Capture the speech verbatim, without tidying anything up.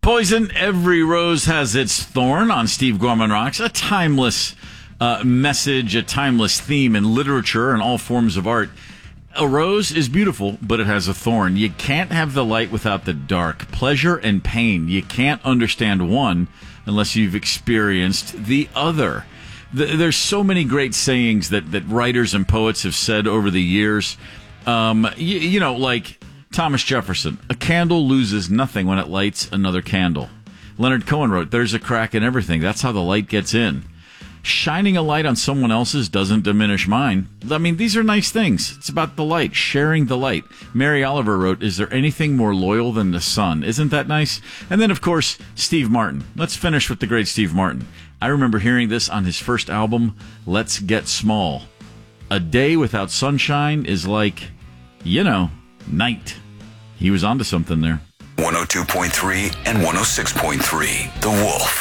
Poison, Every Rose Has Its Thorn on Steve Gorman Rocks. A timeless uh, message, a timeless theme in literature and all forms of art. A rose is beautiful, but it has a thorn. You can't have the light without the dark. Pleasure and pain. You can't understand one unless you've experienced the other. There's so many great sayings that, that writers and poets have said over the years. Um, you, you know, like Thomas Jefferson, a candle loses nothing when it lights another candle. Leonard Cohen wrote, there's a crack in everything. That's how the light gets in. Shining a light on someone else's doesn't diminish mine. I mean, these are nice things. It's about the light, sharing the light. Mary Oliver wrote, is there anything more loyal than the sun? Isn't that nice? And then, of course, Steve Martin. Let's finish with the great Steve Martin. I remember hearing this on his first album, Let's Get Small. A day without sunshine is like, you know, night. He was onto something there. one oh two point three and one oh six point three, The Wolf.